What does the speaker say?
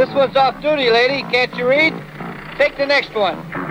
This one's off duty, lady. Can't you read? Take the next one.